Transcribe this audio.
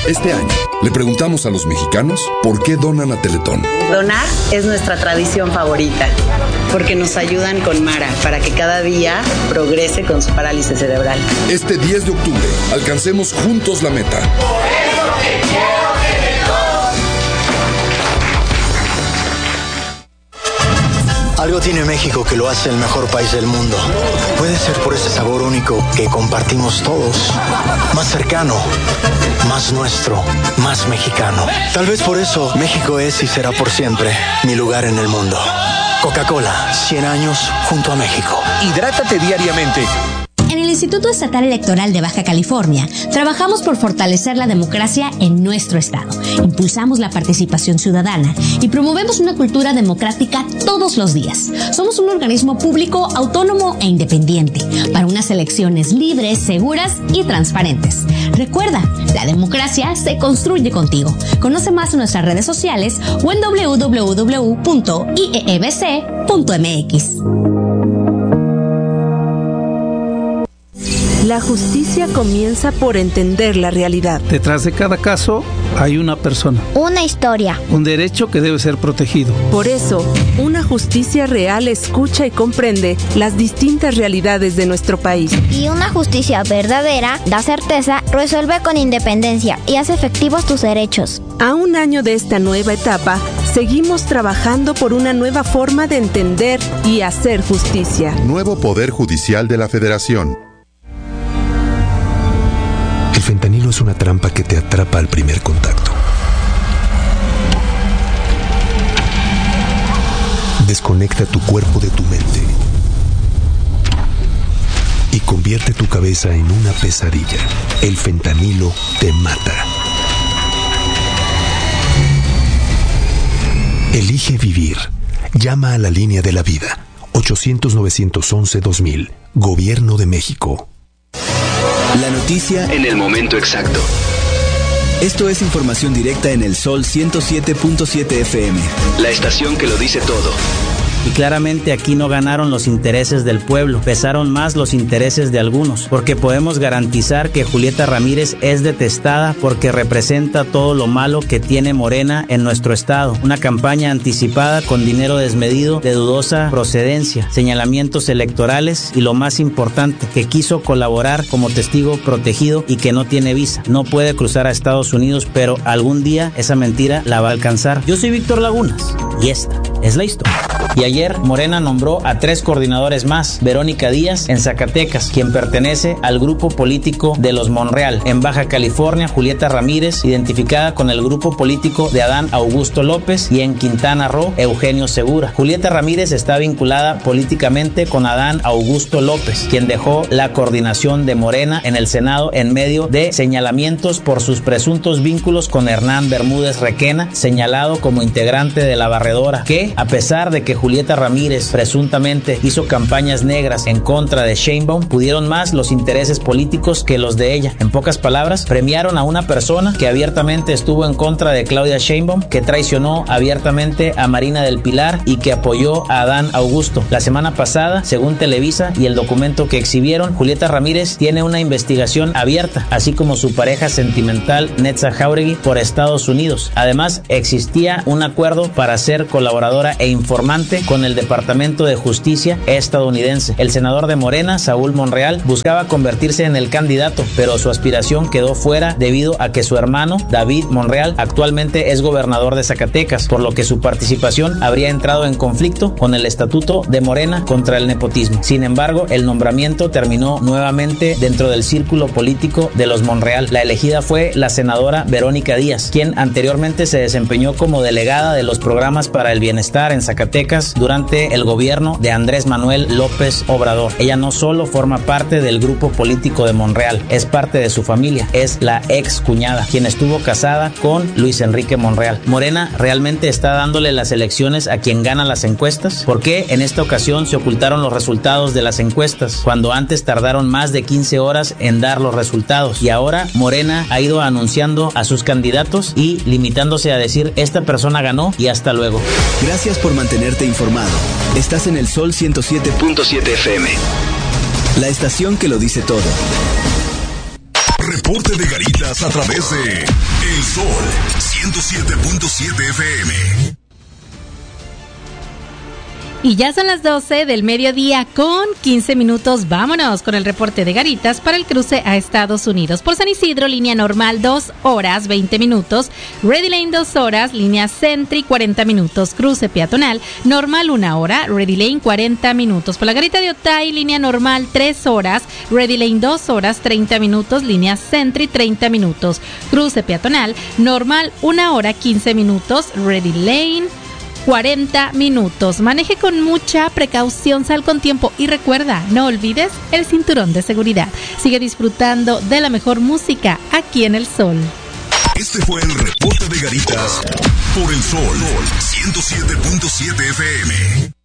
Este año, le preguntamos a los mexicanos por qué donan a Teletón. Donar es nuestra tradición favorita, porque nos ayudan con Mara para que cada día progrese con su parálisis cerebral. Este 10 de octubre, alcancemos juntos la meta. Por eso te quiero, Teletón. Algo tiene México que lo hace el mejor país del mundo. Puede ser por ese sabor único que compartimos todos. Más cercano, más nuestro, más mexicano. Tal vez por eso México es y será por siempre mi lugar en el mundo. Coca-Cola, 100 años junto a México. Hidrátate diariamente. En el Instituto Estatal Electoral de Baja California, trabajamos por fortalecer la democracia en nuestro estado. Impulsamos la participación ciudadana y promovemos una cultura democrática todos los días. Somos un organismo público, autónomo e independiente para unas elecciones libres, seguras y transparentes. Recuerda, la democracia se construye contigo. Conoce más en nuestras redes sociales o en www.iebc.mx. La justicia comienza por entender la realidad. Detrás de cada caso hay una persona. Una historia. Un derecho que debe ser protegido. Por eso, una justicia real escucha y comprende las distintas realidades de nuestro país. Y una justicia verdadera da certeza, resuelve con independencia y hace efectivos tus derechos. A un año de esta nueva etapa, seguimos trabajando por una nueva forma de entender y hacer justicia. Nuevo Poder Judicial de la Federación. El fentanilo es una trampa que te atrapa al primer contacto. Desconecta tu cuerpo de tu mente y convierte tu cabeza en una pesadilla. El fentanilo te mata. Elige vivir. Llama a la línea de la vida. 800-911-2000. Gobierno de México. La noticia en el momento exacto. Esto es información directa en el Sol 107.7 FM, la estación que lo dice todo. Y claramente aquí no ganaron los intereses del pueblo, pesaron más los intereses de algunos, porque podemos garantizar que Julieta Ramírez es detestada porque representa todo lo malo que tiene Morena en nuestro estado. Una campaña anticipada con dinero desmedido de dudosa procedencia, señalamientos electorales y lo más importante, que quiso colaborar como testigo protegido y que no tiene visa. No puede cruzar a Estados Unidos, pero algún día esa mentira la va a alcanzar. Yo soy Víctor Lagunas y esta es la historia. Y ayer Morena nombró a 3 coordinadores más. Verónica Díaz en Zacatecas, quien pertenece al grupo político de los Monreal. En Baja California, Julieta Ramírez, identificada con el grupo político de Adán Augusto López. Y en Quintana Roo, Eugenio Segura. Julieta Ramírez está vinculada políticamente con Adán Augusto López, quien dejó la coordinación de Morena en el Senado en medio de señalamientos por sus presuntos vínculos con Hernán Bermúdez Requena, señalado como integrante de la barredora, que, a pesar de que Julieta Ramírez presuntamente hizo campañas negras en contra de Sheinbaum, pudieron más los intereses políticos que los de ella. En pocas palabras, premiaron a una persona que abiertamente estuvo en contra de Claudia Sheinbaum, que traicionó abiertamente a Marina del Pilar y que apoyó a Adán Augusto. La semana pasada, según Televisa y el documento que exhibieron, Julieta Ramírez tiene una investigación abierta, así como su pareja sentimental Netza Jauregui por Estados Unidos. Además, existía un acuerdo para ser colaboradora e informante con el Departamento de Justicia estadounidense. El senador de Morena, Saúl Monreal, buscaba convertirse en el candidato, pero su aspiración quedó fuera debido a que su hermano, David Monreal, actualmente es gobernador de Zacatecas, por lo que su participación habría entrado en conflicto con el estatuto de Morena contra el nepotismo. Sin embargo, el nombramiento terminó nuevamente dentro del círculo político de los Monreal. La elegida fue la senadora Verónica Díaz, quien anteriormente se desempeñó como delegada de los programas para el bienestar en Zacatecas durante el gobierno de Andrés Manuel López Obrador. Ella no solo forma parte del grupo político de Monreal, es parte de su familia, es la ex cuñada, quien estuvo casada con Luis Enrique Monreal. Morena realmente está dándole las elecciones a quien gana las encuestas. ¿Por qué en esta ocasión se ocultaron los resultados de las encuestas, cuando antes tardaron más de 15 horas en dar los resultados? Y ahora Morena ha ido anunciando a sus candidatos y limitándose a decir esta persona ganó y hasta luego. Gracias por mantenerte informado. Estás en el Sol 107.7 FM, la estación que lo dice todo. reporte de Garitas a través de El Sol 107.7 FM. Y ya son las 12 del mediodía con 15 minutos. Vámonos con el reporte de Garitas para el cruce a Estados Unidos. Por San Isidro, línea normal 2 horas 20 minutos. Ready Lane 2 horas, línea Sentry 40 minutos. Cruce peatonal normal 1 hora, Ready Lane 40 minutos. Por la Garita de Otay, línea normal 3 horas, Ready Lane 2 horas 30 minutos, línea Sentry 30 minutos. Cruce peatonal normal 1 hora 15 minutos, Ready Lane 40 minutos. Maneje con mucha precaución, sal con tiempo y recuerda, no olvides el cinturón de seguridad. Sigue disfrutando de la mejor música aquí en El Sol. Este fue el reporte de Garitas por El Sol 107.7 FM.